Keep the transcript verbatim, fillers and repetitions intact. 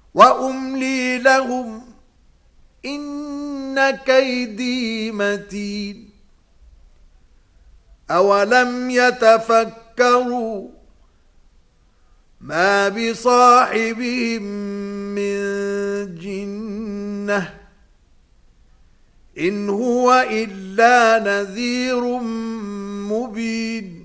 وأملي لهم إن كيدي متين أولم يتفكروا ما بصاحبهم من جنة إن هو إلا نذير مبين